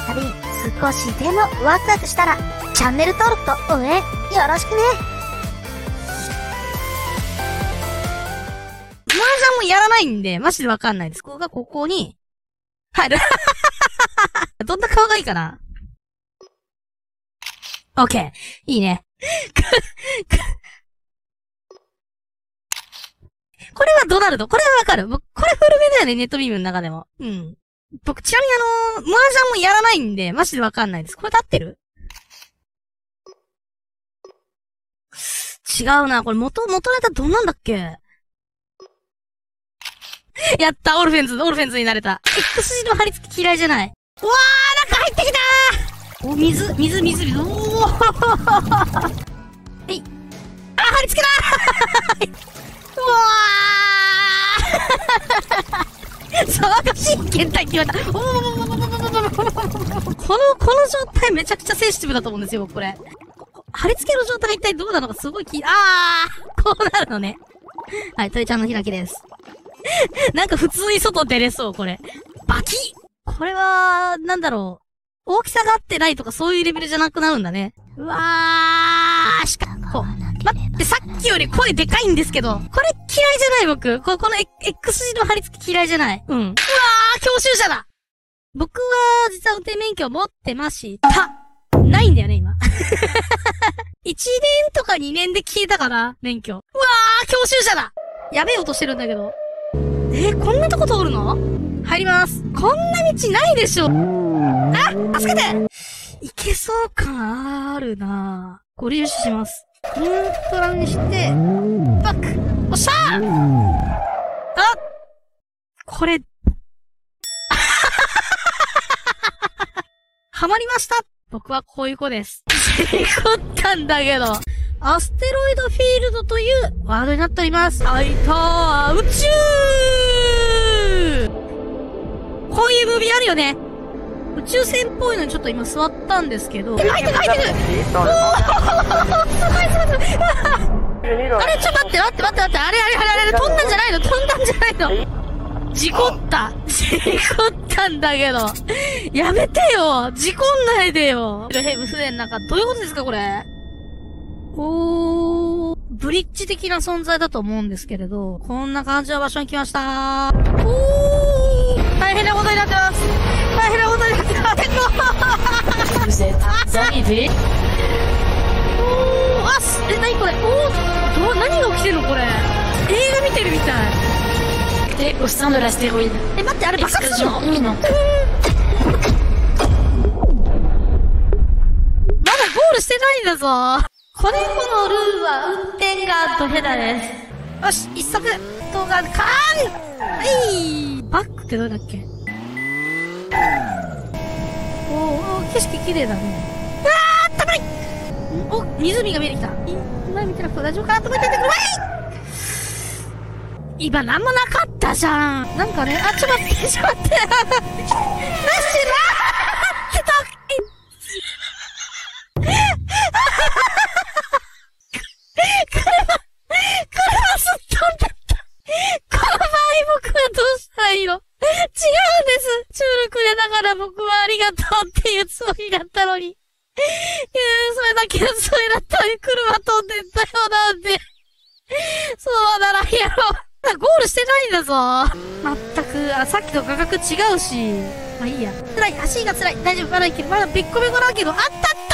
たび少しでもワクワクしたらチャンネル登録と応援よろしくね。 麻雀もやらないんで、マジでわかんないです。ここがここに、入る。どんな顔がいいかな？ OK。いいね。これはドナルド。これはわかる。これ古めだよね、ネットビームの中でも。うん。僕、ちなみに麻雀もやらないんで、マジでわかんないです。これで合ってる？違うな。これ元ネタどんなんだっけ？やった、オルフェンズになれた。X 字の張り付き嫌いじゃない。うわー、中入ってきたー。お、水。おー。はい。あ、張り付けだー。うわー。騒がしい検体決まった。この状態めちゃくちゃセンシティブだと思うんですよ、これ。貼り付けの状態が一体どうなのかすごいこうなるのね。はい、鳥ちゃんの開きです。なんか普通に外出れそう、これ。バキッ！これは、なんだろう。大きさが合ってないとかそういうレベルじゃなくなるんだね。うわー、待って、さっきより声でかいんですけど。これ嫌いじゃない僕。この X 字の貼り付き嫌いじゃない。うん。うわー、教習者だ！僕は、実は運転免許持ってました。ないんだよね、今。1年とか2年で消えたから、免許。うわー、教習者だ！やべえ音してるんだけど。こんなとこ通るの？入ります。こんな道ないでしょ。あ、助けて！いけそう感あるなぁ。ご利用します。ニュートラルにして、バック！おっしゃー！あ！これ、はまりました！僕はこういう子です。事故ったんだけど。アステロイドフィールドというワードになっております。あいたー、宇宙！こういうムービーあるよね。宇宙船っぽいのにちょっと今座ったんですけど。入ってるおーすごいすごいあれちょっと待って。あれ、飛んだんじゃないの事故ったんだけど。やめてよ事故んないでよヘブ船なんか、どういうことですかこれ。ブリッジ的な存在だと思うんですけれど、こんな感じの場所に来ましたー。大変なことになってます。何これ何が起きてるのこれ。映画見てるみたい。 au sein de l'astéroïde. 待って、あれ爆発するの？ Explosion imminente. まだゴールしてないんだぞ。このルールは運転がドヘダです。よし、一足動画カーン！バックってどれだっけ？景色綺麗だね。うわーったまい！湖が見えてきた。前見てなくて大丈夫かなと思っててくるわい！今なんもなかったじゃん。なんかね、ちょっと待って。なしなーって車すっ飛んだった。この場合僕はどうしたらいいの？違うんです。中力でだから僕はありがとうっていうつもりだったのに。それだけのつもりだったのに車飛んでったよなんで。そうならんやろ。ゴールしてないんだぞ。まったく、さっきと画角違うし。まあいいや。辛い、足が辛い。大丈夫、まだいける。まだべっこべこだけど、あった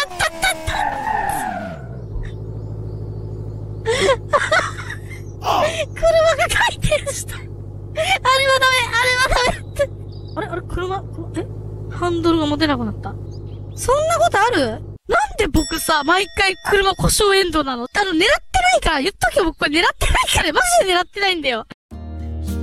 車が回転した。あれはダメって。あれ、車、ハンドルが持てなくなった。そんなことある？なんで僕さ、毎回車故障エンドなの？狙ってないから、言っとけよ、僕これ狙ってないから、マジで狙ってないんだよ。